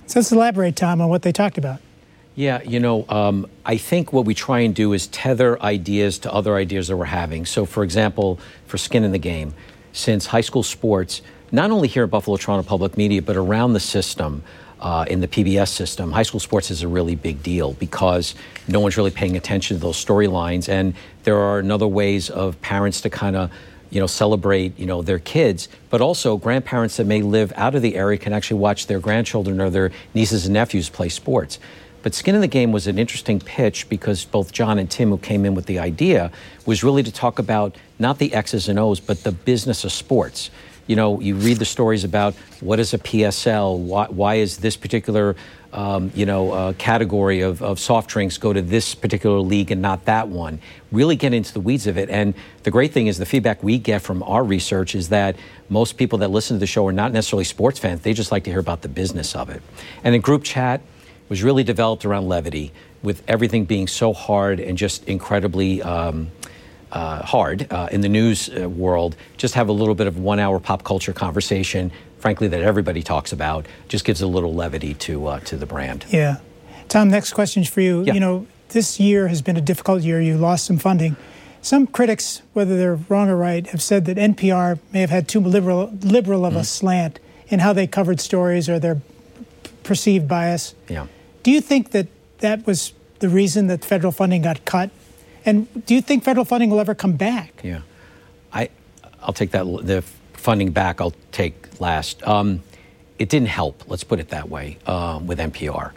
So let's elaborate, Tom, on what they talked about. Yeah, I think what we try and do is tether ideas to other ideas that we're having. So, for example, for Skin in the Game, since high school sports, not only here at Buffalo Toronto Public Media, but around the system, in the PBS system, high school sports is a really big deal because no one's really paying attention to those storylines. And there are other ways of parents to kind of, celebrate, their kids, but also grandparents that may live out of the area can actually watch their grandchildren or their nieces and nephews play sports. But Skin in the Game was an interesting pitch because both John and Tim, who came in with the idea, was really to talk about not the X's and O's, but the business of sports. You read the stories about what is a PSL, why is this particular, category of soft drinks go to this particular league and not that one. Really get into the weeds of it. And the great thing is the feedback we get from our research is that most people that listen to the show are not necessarily sports fans. They just like to hear about the business of it. And in group chat, was really developed around levity, with everything being so hard and just incredibly hard in the news world. Just have a little bit of 1 hour pop culture conversation, frankly, that everybody talks about. Just gives a little levity to the brand. Yeah. Tom, next question's for you. Yeah. This year has been a difficult year. You lost some funding. Some critics, whether they're wrong or right, have said that NPR may have had too liberal of a slant in how they covered stories or their perceived bias. Yeah. Do you think that was the reason that federal funding got cut? And do you think federal funding will ever come back? Yeah. I'll take that. The funding back I'll take last. It didn't help, let's put it that way, with NPR.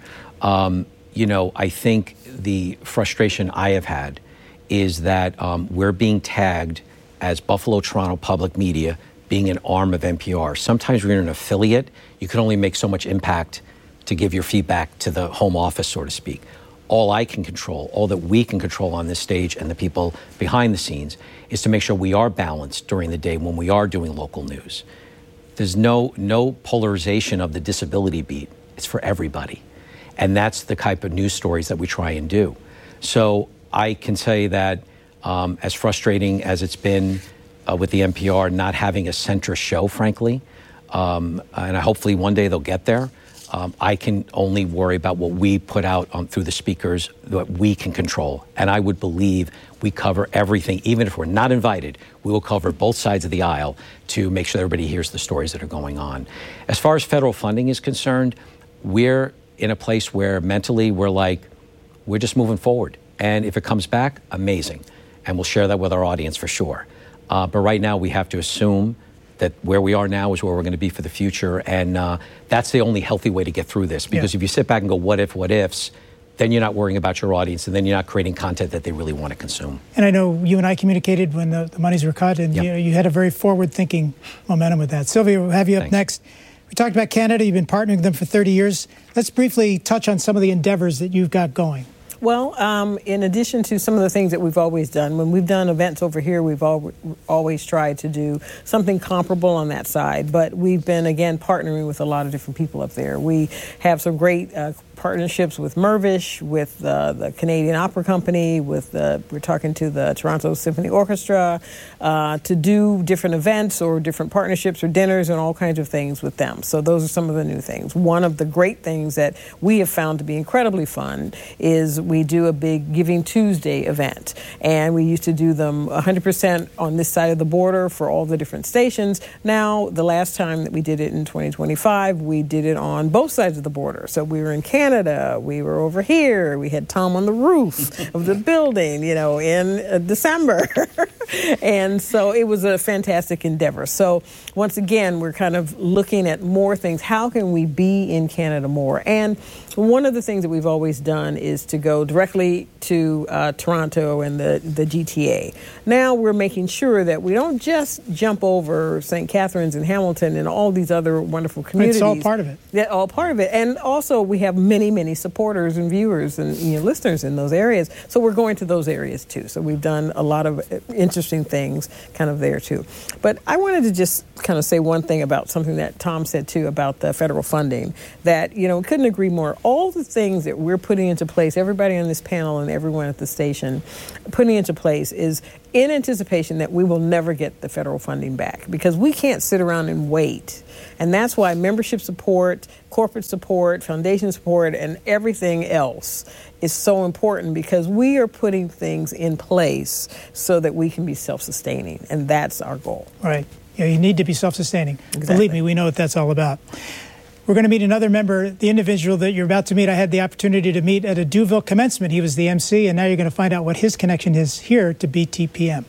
I think the frustration I have had is that we're being tagged as Buffalo Toronto Public Media being an arm of NPR. Sometimes when you're an affiliate, you can only make so much impact to give your feedback to the home office, so to speak. All I can control, all that we can control on this stage and the people behind the scenes is to make sure we are balanced during the day when we are doing local news. There's no polarization of the disability beat. It's for everybody. And that's the type of news stories that we try and do. So I can say that as frustrating as it's been with the NPR not having a centrist show, frankly, and hopefully one day they'll get there, I can only worry about what we put out through the speakers that we can control. And I would believe we cover everything. Even if we're not invited, we will cover both sides of the aisle to make sure everybody hears the stories that are going on. As far as federal funding is concerned, we're in a place where mentally we're just moving forward. And if it comes back, amazing. And we'll share that with our audience for sure. But right now we have to assume that where we are now is where we're going to be for the future. And that's the only healthy way to get through this. Because if you sit back and go, what ifs, then you're not worrying about your audience, and then you're not creating content that they really want to consume. And I know you and I communicated when the monies were cut, and you had a very forward-thinking momentum with that. Sylvia, we'll have you up next. We talked about Canada. You've been partnering with them for 30 years. Let's briefly touch on some of the endeavors that you've got going. Well, in addition to some of the things that we've always done, when we've done events over here, we've always tried to do something comparable on that side. But we've been, again, partnering with a lot of different people up there. We have some great partnerships with Mirvish, with the Canadian Opera Company, we're talking to the Toronto Symphony Orchestra to do different events or different partnerships or dinners and all kinds of things with them. So those are some of the new things. One of the great things that we have found to be incredibly fun is we do a big Giving Tuesday event. And we used to do them 100% on this side of the border for all the different stations. Now, the last time that we did it in 2025, we did it on both sides of the border. So we were in Canada, we were over here, we had Tom on the roof of the building, in December. And so it was a fantastic endeavor. So once again, we're kind of looking at more things. How can we be in Canada more? And one of the things that we've always done is to go directly to Toronto and the GTA. Now we're making sure that we don't just jump over St. Catharines and Hamilton and all these other wonderful communities. It's all part of it. Yeah, all part of it. And also we have many, many supporters and viewers and listeners in those areas. So we're going to those areas too. So we've done a lot of interesting things kind of there too. But I wanted to just kind of say one thing about something that Tom said too about the federal funding that, couldn't agree more. All the things that we're putting into place, everybody on this panel and everyone at the station putting into place is in anticipation that we will never get the federal funding back because we can't sit around and wait And that's why membership support, corporate support, foundation support, and everything else is so important, because we are putting things in place so that we can be self-sustaining, and that's our goal. Right. Yeah, you need to be self-sustaining. Exactly. Believe me, we know what that's all about. We're going to meet another member, the individual that you're about to meet. I had the opportunity to meet at a Duville commencement. He was the MC, and now you're going to find out what his connection is here to BTPM.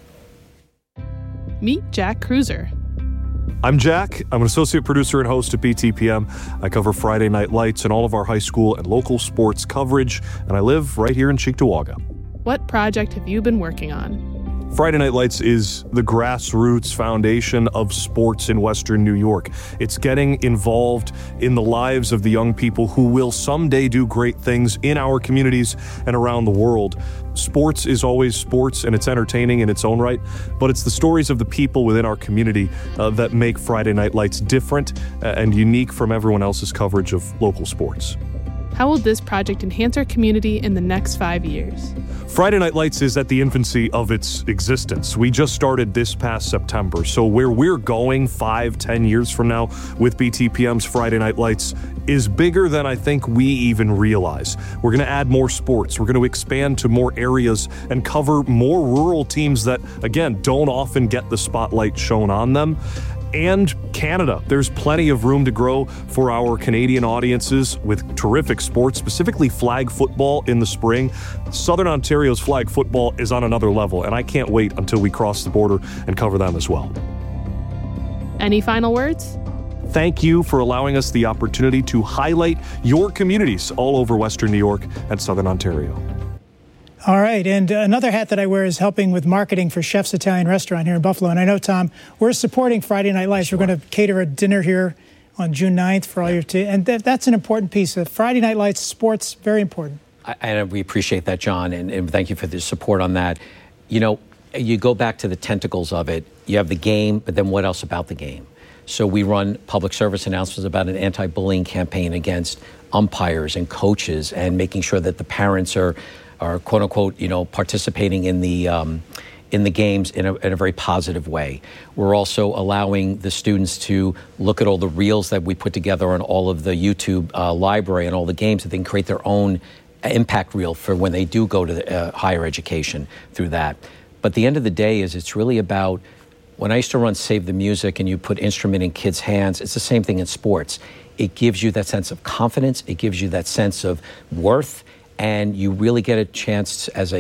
Meet Jack Cruiser. I'm Jack. I'm an associate producer and host at BTPM. I cover Friday Night Lights and all of our high school and local sports coverage, and I live right here in Cheektowaga. What project have you been working on? Friday Night Lights is the grassroots foundation of sports in Western New York. It's getting involved in the lives of the young people who will someday do great things in our communities and around the world. Sports is always sports, and it's entertaining in its own right, but it's the stories of the people within our community that make Friday Night Lights different and unique from everyone else's coverage of local sports. How will this project enhance our community in the next 5 years? Friday Night Lights is at the infancy of its existence. We just started this past September, so where we're going 5-10 years from now with BTPM's Friday Night Lights is bigger than I think we even realize. We're going to add more sports. We're going to expand to more areas and cover more rural teams that, again, don't often get the spotlight shown on them. And Canada. There's plenty of room to grow for our Canadian audiences with terrific sports, specifically flag football in the spring. Southern Ontario's flag football is on another level, and I can't wait until we cross the border and cover them as well. Any final words? Thank you for allowing us the opportunity to highlight your communities all over Western New York and Southern Ontario. All right, and another hat that I wear is helping with marketing for Chef's Italian Restaurant here in Buffalo. And I know, Tom, we're supporting Friday Night Lights. Sure. We're going to cater a dinner here on June 9th for all your and that's an important piece. Friday Night Lights, sports, very important. And we appreciate that, John, and thank you for the support on that. You know, you go back to the tentacles of it. You have the game, but then what else about the game? So we run public service announcements about an anti-bullying campaign against umpires and coaches, and making sure that the parents are quote unquote, you know, participating in the games in a very positive way. We're also allowing the students to look at all the reels that we put together on all of the YouTube library and all the games, that they can create their own impact reel for when they do go to the, higher education through that. But the end of the day is it's really about, when I used to run Save the Music and you put instrument in kids' hands, it's the same thing in sports. It gives you that sense of confidence. It gives you that sense of worth. And you really get a chance as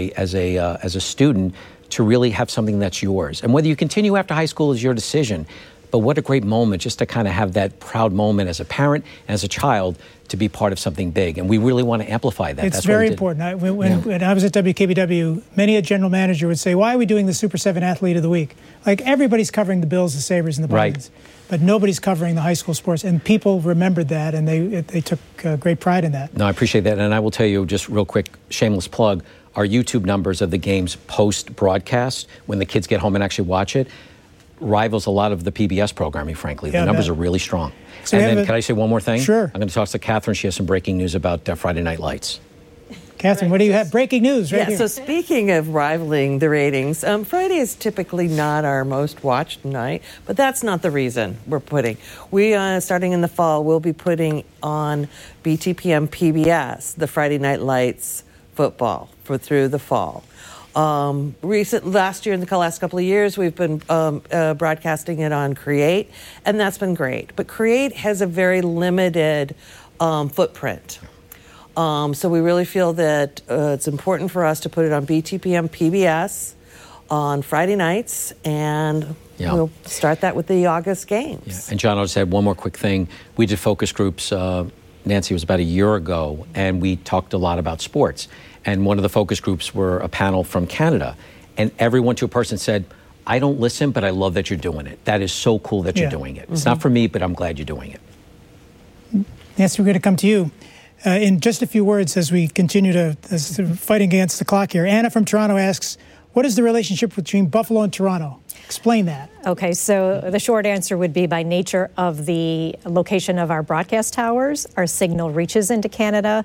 a student to really have something that's yours. And whether you continue after high school is your decision. But what a great moment just to kind of have that proud moment as a parent and as a child to be part of something big. And we really want to amplify that. It's very important. When I was at WKBW, many a general manager would say, why are we doing the Super 7 Athlete of the Week? Like, everybody's covering the Bills, the Sabres, and the Vikings. Right. But nobody's covering the high school sports. And people remembered that, and they took great pride in that. No, I appreciate that. And I will tell you, just real quick, shameless plug, our YouTube numbers of the games post-broadcast, when the kids get home and actually watch it, rivals a lot of the PBS programming, frankly. The numbers are really strong. So and then, can I say one more thing? Sure. I'm going to talk to Catherine. She has some breaking news about Friday Night Lights. Catherine, what do you have? Breaking news right here. So speaking of rivaling the ratings, Friday is typically not our most watched night, but that's not the reason we're putting. We, starting in the fall, we'll be putting on BTPM PBS, the Friday Night Lights football through the fall. Last year, in the last couple of years, we've been broadcasting it on Create, and that's been great. But Create has a very limited footprint. So we really feel that it's important for us to put it on BTPM PBS on Friday nights, and we'll start that with the August games. Yeah. And John, I'll just add one more quick thing. We did focus groups, Nancy, it was about a year ago, and we talked a lot about sports. And one of the focus groups were a panel from Canada. And everyone to a person said, I don't listen, but I love that you're doing it. That is so cool that you're doing it. It's not for me, but I'm glad you're doing it. Nancy, we're going to come to you. In just a few words, as we continue to fight against the clock here, Anna from Toronto asks, what is the relationship between Buffalo and Toronto? Explain that. Okay, so the short answer would be, by nature of the location of our broadcast towers, our signal reaches into Canada.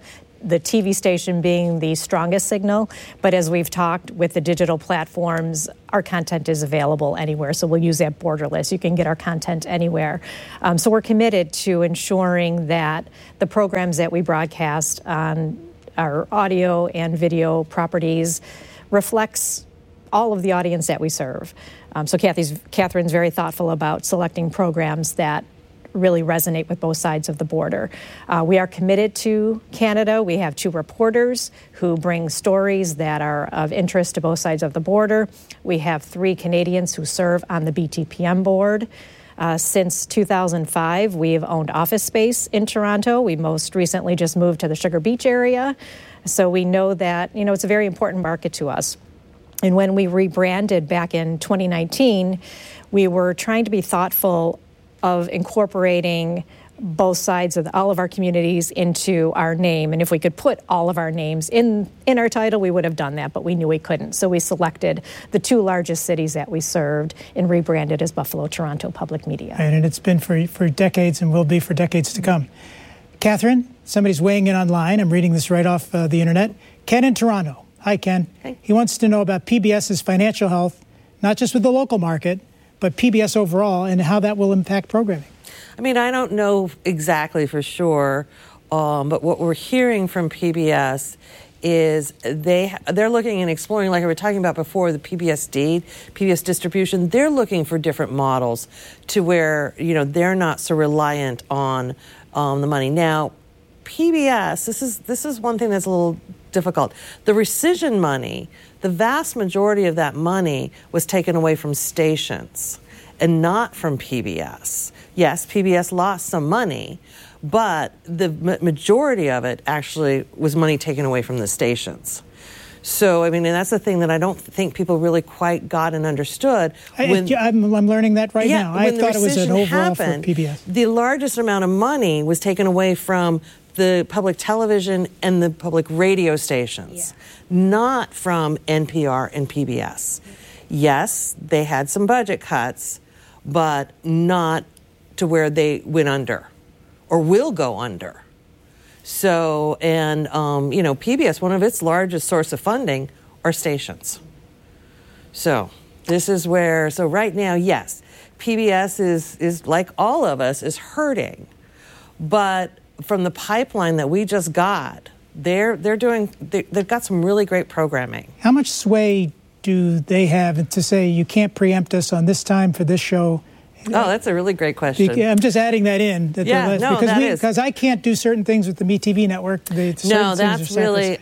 the TV station being the strongest signal. But as we've talked with the digital platforms, our content is available anywhere. So we'll use that borderless. You can get our content anywhere. So we're committed to ensuring that the programs that we broadcast on our audio and video properties reflects all of the audience that we serve. So Catherine's very thoughtful about selecting programs that really resonate with both sides of the border. We are committed to Canada. We have 2 reporters who bring stories that are of interest to both sides of the border. We have 3 Canadians who serve on the BTPM board. Since 2005, we've owned office space in Toronto. We most recently just moved to the Sugar Beach area. So we know that, it's a very important market to us. And when we rebranded back in 2019, we were trying to be thoughtful of incorporating both sides of all of our communities into our name. And if we could put all of our names in our title, we would have done that, but we knew we couldn't. So we selected the 2 largest cities that we served and rebranded as Buffalo Toronto Public Media. And it's been for decades and will be for decades to come. Catherine, somebody's weighing in online. I'm reading this right off the internet. Ken in Toronto. Hi, Ken. Hey. He wants to know about PBS's financial health, not just with the local market, but PBS overall, and how that will impact programming. I mean, I don't know exactly for sure, but what we're hearing from PBS is they're looking and exploring, like we were talking about before, the PBS deed, PBS distribution. They're looking for different models to where, they're not so reliant on the money. Now, PBS, this is one thing that's a little difficult. The rescission money, the vast majority of that money was taken away from stations and not from PBS. Yes, PBS lost some money, but the majority of it actually was money taken away from the stations. So, I mean, and that's the thing that I don't think people really quite got and understood. I'm learning that right now. I thought it was an overall for PBS. The largest amount of money was taken away from the public television and the public radio stations, not from NPR and PBS. Yes, they had some budget cuts, but not to where they went under or will go under. So, and, PBS, one of its largest source of funding are stations. So this is where, so right now, yes, PBS is like all of us, is hurting. But from the pipeline that we just got, they've got some really great programming. How much sway do they have to say you can't preempt us on this time for this show? Oh, that's a really great question. I'm just adding that in. Because I can't do certain things with the MeTV network. That's really,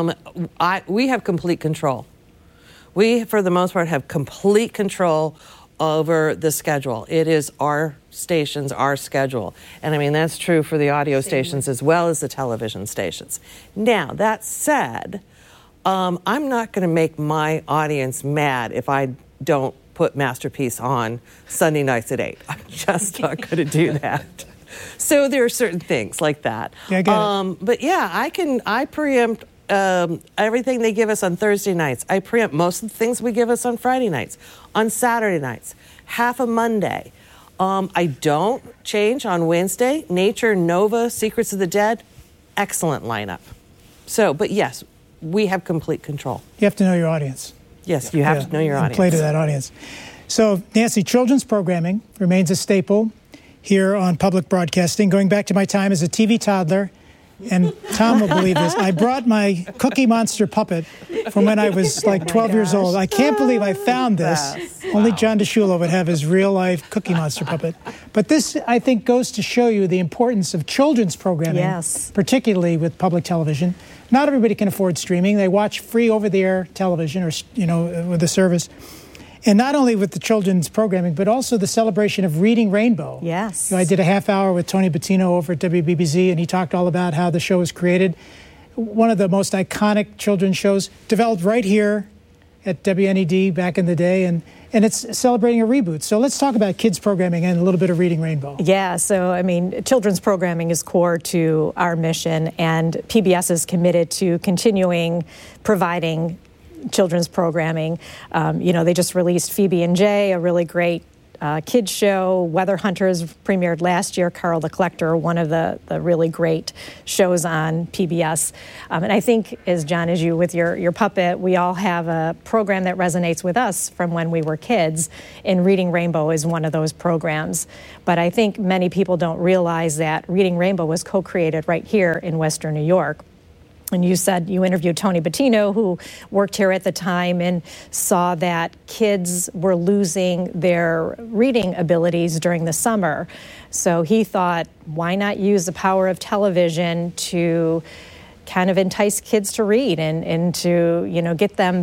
we have complete control. We, for the most part, have complete control over the schedule. It is our stations, our schedule. And I mean, that's true for the audio stations as well as the television stations. Now, that said, I'm not going to make my audience mad if I don't put Masterpiece on Sunday nights at 8. I'm just not going to do that. So there are certain things like that. Yeah, I get it. But yeah, I preempt everything they give us on Thursday nights. I preempt most of the things we give us on Friday nights, on Saturday nights, half a Monday. I don't change on Wednesday. Nature, Nova, Secrets of the Dead, excellent lineup. So, but yes, we have complete control. You have to know your audience. Yes, you have to know your audience. Play to that audience. So, Nancy, children's programming remains a staple here on public broadcasting. Going back to my time as a TV toddler, and Tom will believe this, I brought my Cookie Monster puppet from when I was like 12 years old. I can't believe I found this. Only John DeShula would have his real-life Cookie Monster puppet. But this, I think, goes to show you the importance of children's programming, particularly with public television. Not everybody can afford streaming. They watch free over-the-air television or, with the service. And not only with the children's programming, but also the celebration of Reading Rainbow. Yes. I did a half hour with Tony Bettino over at WBBZ, and he talked all about how the show was created. One of the most iconic children's shows, developed right here at WNED back in the day, and it's celebrating a reboot. So let's talk about kids programming and a little bit of Reading Rainbow. Yeah, so I mean, children's programming is core to our mission, and PBS is committed to continuing providing children's programming. They just released Phoebe and Jay, a really great kids show. Weather Hunters premiered last year. Carl the Collector, one of the really great shows on PBS. And I think, as you with your puppet, we all have a program that resonates with us from when we were kids, and Reading Rainbow is one of those programs. But I think many people don't realize that Reading Rainbow was co-created right here in Western New York. And you said you interviewed Tony Bettino, who worked here at the time and saw that kids were losing their reading abilities during the summer. So he thought, why not use the power of television to kind of entice kids to read and to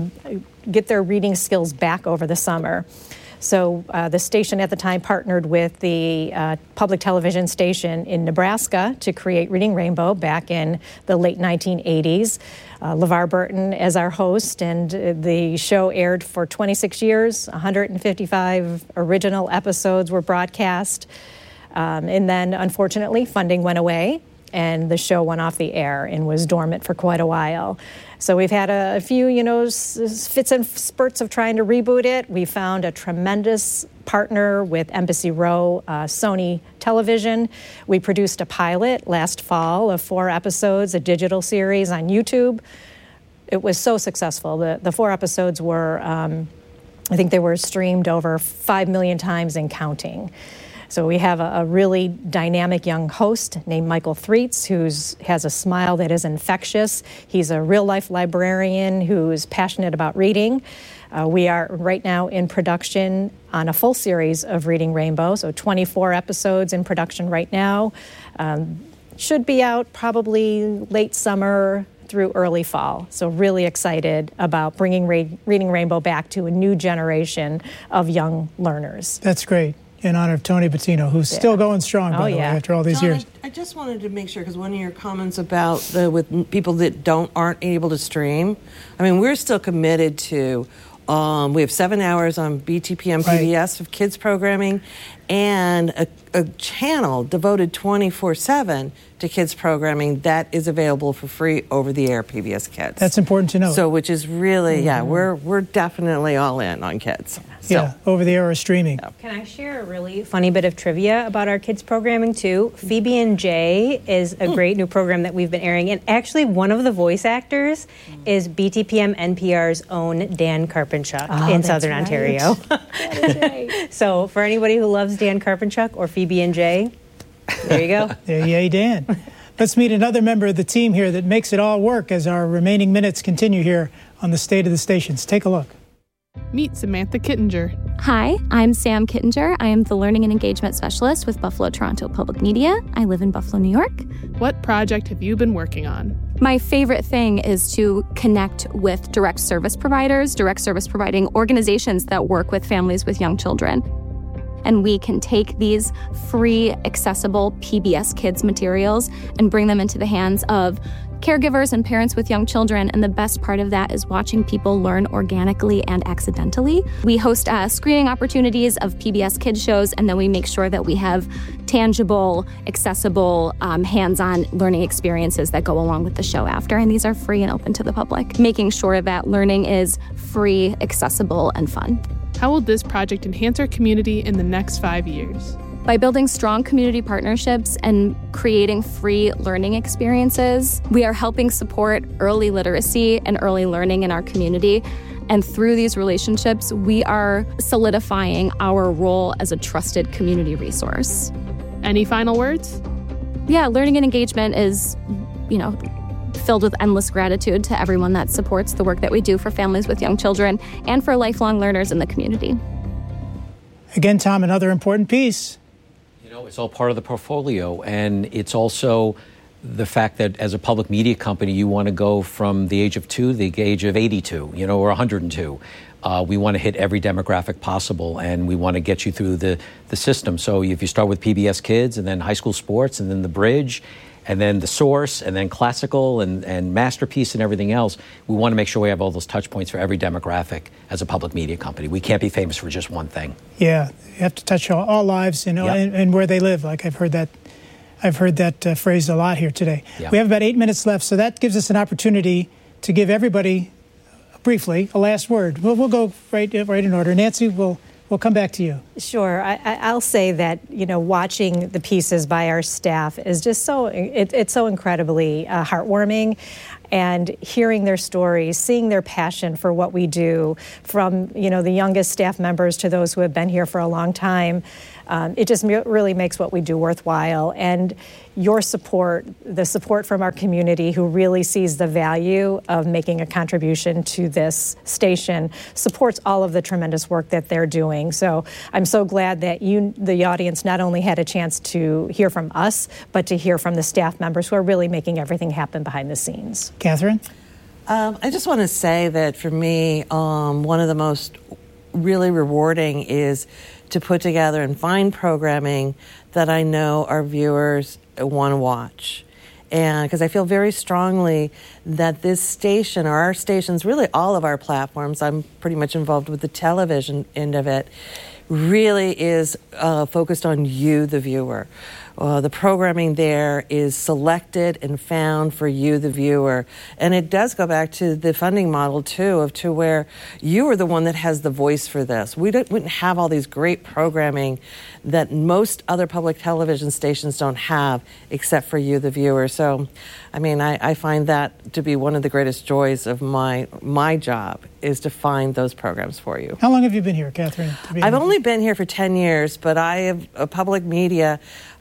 get their reading skills back over the summer. So the station at the time partnered with the public television station in Nebraska to create Reading Rainbow back in the late 1980s. LeVar Burton as our host, and the show aired for 26 years. 155 original episodes were broadcast. And then, unfortunately, funding went away, and the show went off the air and was dormant for quite a while. So we've had a few, fits and spurts of trying to reboot it. We found a tremendous partner with Embassy Row, Sony Television. We produced a pilot last fall of 4 episodes, a digital series on YouTube. It was so successful. The 4 episodes were, I think they were streamed over 5 million times and counting. So we have a really dynamic young host named Michael Threets, who has a smile that is infectious. He's a real-life librarian who's passionate about reading. We are right now in production on a full series of Reading Rainbow, so 24 episodes in production right now. Should be out probably late summer through early fall. So really excited about bringing Reading Rainbow back to a new generation of young learners. That's great. In honor of Tony Bettino, who's still going strong, by the way, after all these years. I just wanted to make sure, because one of your comments about with people that aren't able to stream, I mean, we're still committed to. We have 7 hours on BTPM PBS of kids programming, and a channel devoted 24/7 to kids programming that is available for free over the air PBS Kids. That's important to know. So, which is really, we're definitely all in on kids. Yeah, over the air or streaming. Can I share a really funny bit of trivia about our kids programming too? Phoebe and Jay is a great new program that we've been airing, and actually one of the voice actors is BTPM NPR's own Dan Karpenchuk in Southern Ontario. That is right. So for anybody who loves Dan Karpenchuk or Phoebe and Jay, there you go. Yay, Dan. Let's meet another member of the team here that makes it all work as our remaining minutes continue here on the State of the Stations. Take a look. Meet Samantha Kittinger. Hi, I'm Sam Kittinger. I am the Learning and Engagement Specialist with Buffalo Toronto Public Media. I live in Buffalo, New York. What project have you been working on? My favorite thing is to connect with direct service providers, direct service providing organizations that work with families with young children. And we can take these free, accessible PBS Kids materials and bring them into the hands of caregivers and parents with young children. And the best part of that is watching people learn organically and accidentally. We host screening opportunities of PBS Kids shows, and then we make sure that we have tangible, accessible, hands-on learning experiences that go along with the show after. And these are free and open to the public, making sure that learning is free, accessible, and fun. How will this project enhance our community in the next 5 years? By building strong community partnerships and creating free learning experiences, we are helping support early literacy and early learning in our community. And through these relationships, we are solidifying our role as a trusted community resource. Any final words? Yeah, learning and engagement is, filled with endless gratitude to everyone that supports the work that we do for families with young children and for lifelong learners in the community. Again, Tom, another important piece. It's all part of the portfolio, and it's also the fact that as a public media company, you want to go from the age of 2 to the age of 82, or 102. We want to hit every demographic possible, and we want to get you through the system. So if you start with PBS Kids, and then high school sports, and then the Bridge, and then the Source, and then classical, and Masterpiece, and everything else, we want to make sure we have all those touch points for every demographic as a public media company. We can't be famous for just one thing. Yeah, you have to touch all lives, and where they live. Like I've heard that phrased a lot here today. Yep. We have about 8 minutes left, so that gives us an opportunity to give everybody briefly a last word. We'll go right in order. Nancy, we'll we'll come back to you. Sure. I'll say that, watching the pieces by our staff is just it's so incredibly heartwarming. And hearing their stories, seeing their passion for what we do, from the youngest staff members to those who have been here for a long time, it just really makes what we do worthwhile. And your support, the support from our community who really sees the value of making a contribution to this station, supports all of the tremendous work that they're doing. So I'm so glad that the audience, not only had a chance to hear from us, but to hear from the staff members who are really making everything happen behind the scenes. Catherine? I just want to say that for me, one of the most really rewarding is to put together and find programming that I know our viewers want to watch. And because I feel very strongly that this station, or our stations, really all of our platforms, I'm pretty much involved with the television end of it, really is focused on you, the viewer. The programming there is selected and found for you, the viewer. And it does go back to the funding model, too, to where you are the one that has the voice for this. We wouldn't have all these great programming that most other public television stations don't have, except for you, the viewer. So, I find that to be one of the greatest joys of my job, is to find those programs for you. How long have you been here, Catherine? I've only been here for 10 years, but I have a public media.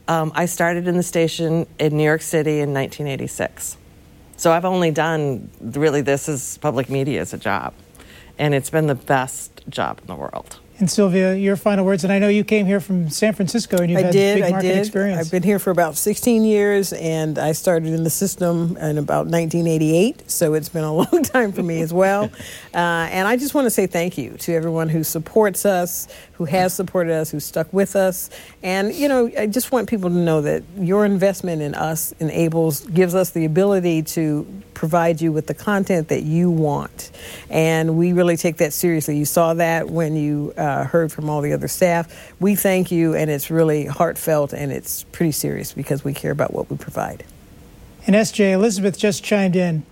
I started in the station in New York City in 1986. So I've only done, really, this is public media as a job. And it's been the best job in the world. And Sylvia, your final words. And I know you came here from San Francisco and you've had big market experience. I've been here for about 16 years, and I started in the system in about 1988. So it's been a long time for me as well. And I just want to say thank you to everyone who supports us, who has supported us, who stuck with us. And, I just want people to know that your investment in us gives us the ability to provide you with the content that you want. And we really take that seriously. You saw that when you heard from all the other staff. We thank you, and it's really heartfelt, and it's pretty serious because we care about what we provide. And SJ, Elizabeth just chimed in.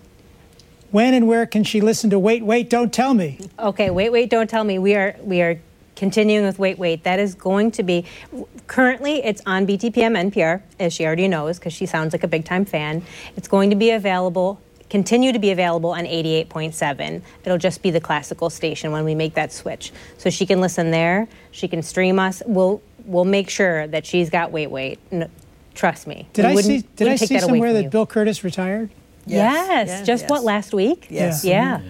When and where can she listen to Wait, Wait, Don't Tell Me? Okay, Wait, Wait, Don't Tell Me. We are continuing with Wait, Wait. That is going to be, currently it's on BTPM NPR, as she already knows, because she sounds like a big-time fan. It's going to be continue to be available on 88.7. It'll just be the classical station when we make that switch. So she can listen there. She can stream us. We'll make sure that she's got Wait, Wait. No, trust me. Did I see somewhere that Bill Curtis retired? Yes. Last week? Yes. Yeah.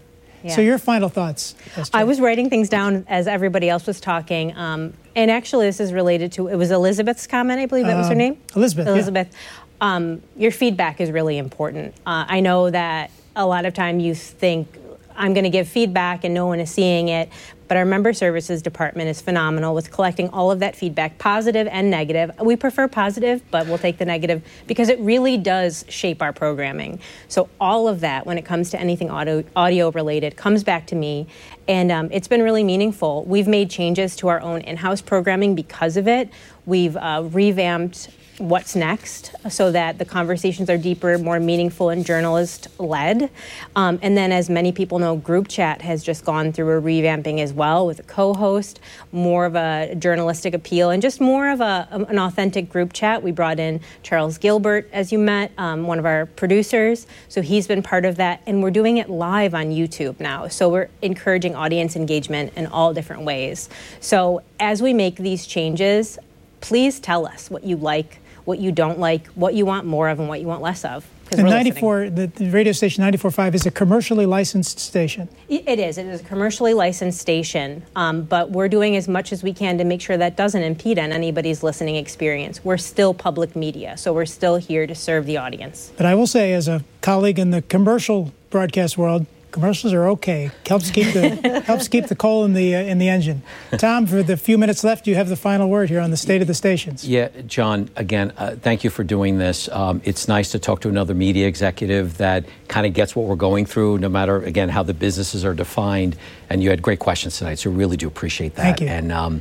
So your final thoughts, SJ? I was writing things down as everybody else was talking. And actually, this is related to, it was Elizabeth's comment, I believe that was her name? Elizabeth. Yeah. Your feedback is really important. I know that a lot of time you think, I'm going to give feedback and no one is seeing it, but our member services department is phenomenal with collecting all of that feedback, positive and negative. We prefer positive, but we'll take the negative because it really does shape our programming. So all of that, when it comes to anything audio related, comes back to me, and it's been really meaningful. We've made changes to our own in-house programming because of it. We've revamped What's Next so that the conversations are deeper, more meaningful, and journalist-led. And then, as many people know, Group Chat has just gone through a revamping as well with a co-host, more of a journalistic appeal, and just more of an authentic group chat. We brought in Charles Gilbert, as you met, one of our producers. So he's been part of that. And we're doing it live on YouTube now. So we're encouraging audience engagement in all different ways. So as we make these changes, please tell us what you like, what you don't like, what you want more of, and what you want less of. The radio station 94.5 is a commercially licensed station. It is. It is a commercially licensed station, but we're doing as much as we can to make sure that doesn't impede on anybody's listening experience. We're still public media, so we're still here to serve the audience. But I will say, as a colleague in the commercial broadcast world, commercials are okay. Helps keep the coal in the engine. Tom, for the few minutes left, you have the final word here on the state of the stations. Yeah, John. Again, thank you for doing this. It's nice to talk to another media executive that kind of gets what we're going through, no matter again how the businesses are defined. And you had great questions tonight, so really do appreciate that. Thank you. And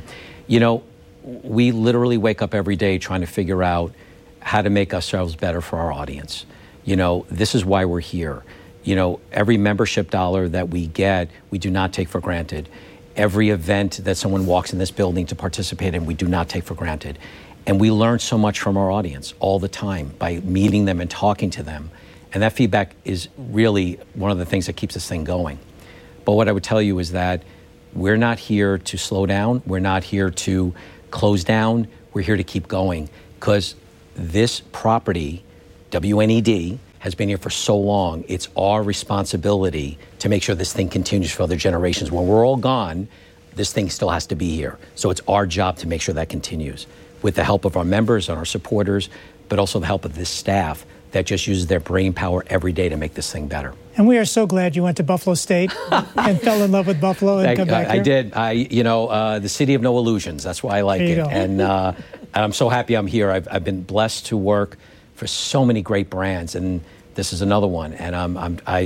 we literally wake up every day trying to figure out how to make ourselves better for our audience. This is why we're here. Every membership dollar that we get, we do not take for granted. Every event that someone walks in this building to participate in, we do not take for granted. And we learn so much from our audience all the time by meeting them and talking to them. And that feedback is really one of the things that keeps this thing going. But what I would tell you is that we're not here to slow down. We're not here to close down. We're here to keep going, because this property, WNED, has been here for so long. It's our responsibility to make sure this thing continues for other generations. When we're all gone, this thing still has to be here. So it's our job to make sure that continues, with the help of our members and our supporters, but also the help of this staff that just uses their brain power every day to make this thing better. And we are so glad you went to Buffalo State and fell in love with Buffalo and come back here. I did. The city of no illusions. That's why I like it. And I'm so happy I'm here. I've been blessed to work for so many great brands, and this is another one. And I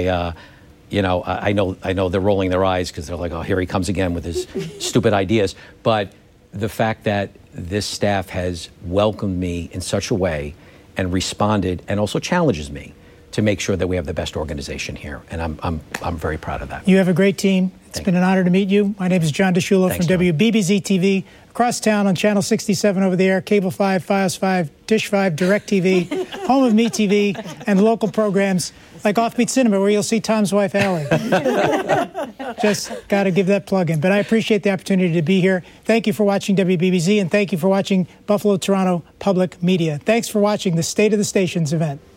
know they're rolling their eyes because they're like, oh, here he comes again with his stupid ideas. But the fact that this staff has welcomed me in such a way and responded and also challenges me to make sure that we have the best organization here. And I'm very proud of that. You have a great team. It's been an honor to meet you. My name is John DeShulo from WBBZ TV, across town on Channel 67 over the air, Cable 5, Fios 5, Dish 5, DirecTV, home of MeTV, and local programs like Offbeat Cinema, where you'll see Tom's wife, Allie. Just got to give that plug in. But I appreciate the opportunity to be here. Thank you for watching WBBZ, and thank you for watching Buffalo Toronto Public Media. Thanks for watching the State of the Stations event.